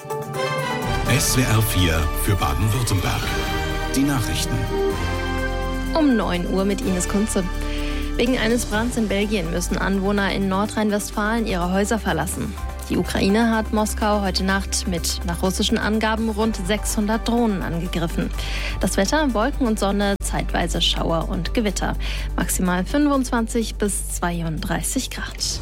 SWR 4 für Baden-Württemberg. Die Nachrichten. Um 9 Uhr mit Ines Kunze. Wegen eines Brands in Belgien müssen Anwohner in Nordrhein-Westfalen ihre Häuser verlassen. Die Ukraine hat Moskau heute Nacht mit, nach russischen Angaben, rund 600 Drohnen angegriffen. Das Wetter: Wolken und Sonne, zeitweise Schauer und Gewitter. Maximal 25 bis 32 Grad.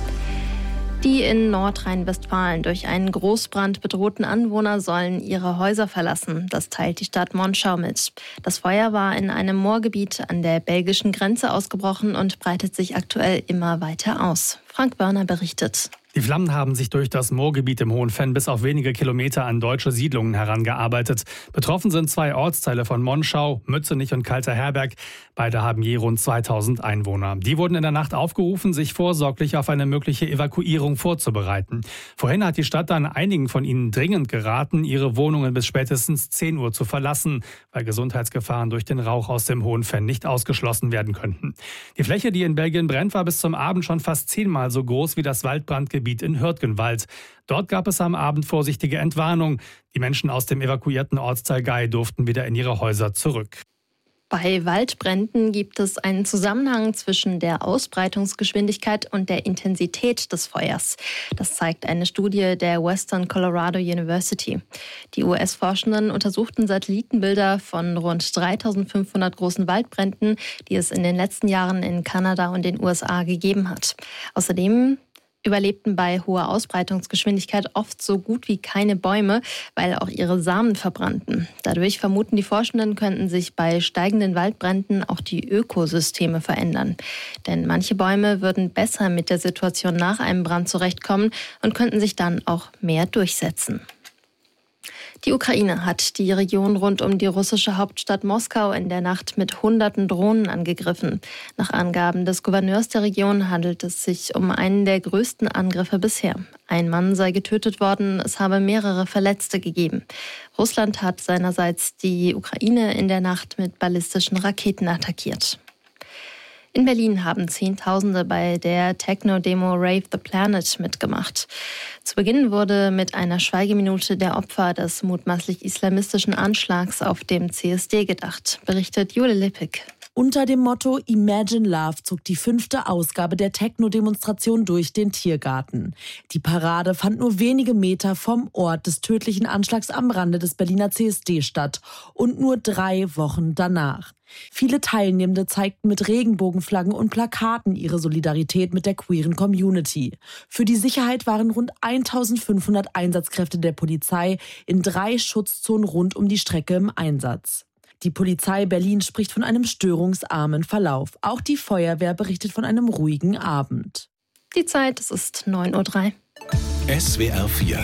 Die in Nordrhein-Westfalen durch einen Großbrand bedrohten Anwohner sollen ihre Häuser verlassen. Das teilt die Stadt Monschau mit. Das Feuer war in einem Moorgebiet an der belgischen Grenze ausgebrochen und breitet sich aktuell immer weiter aus. Frank Börner berichtet. Die Flammen haben sich durch das Moorgebiet im Hohenfenn bis auf wenige Kilometer an deutsche Siedlungen herangearbeitet. Betroffen sind 2 Ortsteile von Monschau, Mützenich und Kalter-Herberg. Beide haben je rund 2000 Einwohner. Die wurden in der Nacht aufgerufen, sich vorsorglich auf eine mögliche Evakuierung vorzubereiten. Vorhin hat die Stadt dann einigen von ihnen dringend geraten, ihre Wohnungen bis spätestens 10 Uhr zu verlassen, weil Gesundheitsgefahren durch den Rauch aus dem Hohenfenn nicht ausgeschlossen werden könnten. Die Fläche, die in Belgien brennt, war bis zum Abend schon fast 10-mal so groß wie das Waldbrandgebiet in Hürtgenwald. Dort gab es am Abend vorsichtige Entwarnung. Die Menschen aus dem evakuierten Ortsteil Gei durften wieder in ihre Häuser zurück. Bei Waldbränden gibt es einen Zusammenhang zwischen der Ausbreitungsgeschwindigkeit und der Intensität des Feuers. Das zeigt eine Studie der Western Colorado University. Die US-Forschenden untersuchten Satellitenbilder von rund 3500 großen Waldbränden, die es in den letzten Jahren in Kanada und den USA gegeben hat. Außerdem überlebten bei hoher Ausbreitungsgeschwindigkeit oft so gut wie keine Bäume, weil auch ihre Samen verbrannten. Dadurch vermuten die Forschenden, könnten sich bei steigenden Waldbränden auch die Ökosysteme verändern. Denn manche Bäume würden besser mit der Situation nach einem Brand zurechtkommen und könnten sich dann auch mehr durchsetzen. Die Ukraine hat die Region rund um die russische Hauptstadt Moskau in der Nacht mit Hunderten Drohnen angegriffen. Nach Angaben des Gouverneurs der Region handelt es sich um einen der größten Angriffe bisher. Ein Mann sei getötet worden, es habe mehrere Verletzte gegeben. Russland hat seinerseits die Ukraine in der Nacht mit ballistischen Raketen attackiert. In Berlin haben Zehntausende bei der Techno-Demo Rave the Planet mitgemacht. Zu Beginn wurde mit einer Schweigeminute der Opfer des mutmaßlich islamistischen Anschlags auf dem CSD gedacht, berichtet Jule Lippig. Unter dem Motto Imagine Love zog die 5. Ausgabe der Techno-Demonstration durch den Tiergarten. Die Parade fand nur wenige Meter vom Ort des tödlichen Anschlags am Rande des Berliner CSD statt und nur 3 Wochen danach. Viele Teilnehmende zeigten mit Regenbogenflaggen und Plakaten ihre Solidarität mit der queeren Community. Für die Sicherheit waren rund 1500 Einsatzkräfte der Polizei in 3 Schutzzonen rund um die Strecke im Einsatz. Die Polizei Berlin spricht von einem störungsarmen Verlauf. Auch die Feuerwehr berichtet von einem ruhigen Abend. Die Zeit, es ist 9:03 Uhr. SWR 4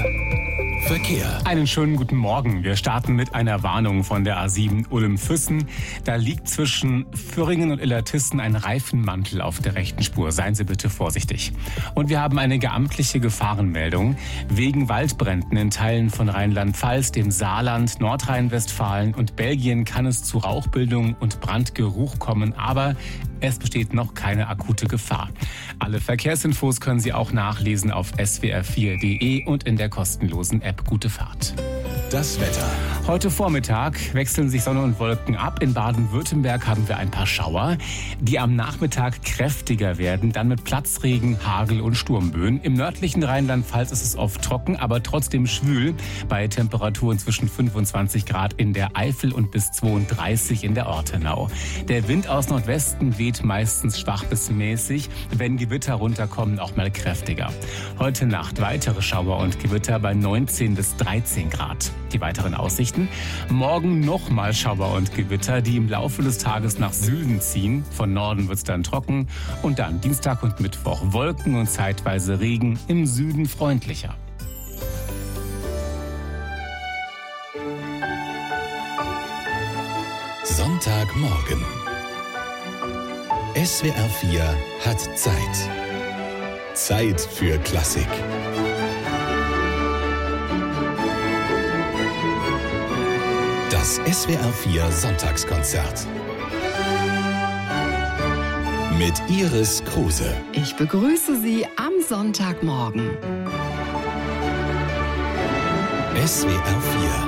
Verkehr. Einen schönen guten Morgen. Wir starten mit einer Warnung von der A7 Ulm-Füssen. Da liegt zwischen Föhringen und Illertissen ein Reifenmantel auf der rechten Spur. Seien Sie bitte vorsichtig. Und wir haben eine amtliche Gefahrenmeldung. Wegen Waldbränden in Teilen von Rheinland-Pfalz, dem Saarland, Nordrhein-Westfalen und Belgien kann es zu Rauchbildung und Brandgeruch kommen. Aber es besteht noch keine akute Gefahr. Alle Verkehrsinfos können Sie auch nachlesen auf swr4.de und in der kostenlosen App Gute Fahrt. Das Wetter. Heute Vormittag wechseln sich Sonne und Wolken ab. In Baden-Württemberg haben wir ein paar Schauer, die am Nachmittag kräftiger werden, dann mit Platzregen, Hagel und Sturmböen. Im nördlichen Rheinland-Pfalz ist es oft trocken, aber trotzdem schwül, bei Temperaturen zwischen 25 Grad in der Eifel und bis 32 in der Ortenau. Der Wind aus Nordwesten weht meistens schwach bis mäßig, wenn Gewitter runterkommen, auch mal kräftiger. Heute Nacht weitere Schauer und Gewitter bei 19 bis 13 Grad. Die weiteren Aussichten: Morgen nochmal Schauer und Gewitter, die im Laufe des Tages nach Süden ziehen. Von Norden wird es dann trocken. Und dann Dienstag und Mittwoch Wolken und zeitweise Regen, im Süden freundlicher. Sonntagmorgen. SWR 4 hat Zeit. Zeit für Klassik. Das SWR 4 Sonntagskonzert. Mit Iris Kruse. Ich begrüße Sie am Sonntagmorgen. SWR 4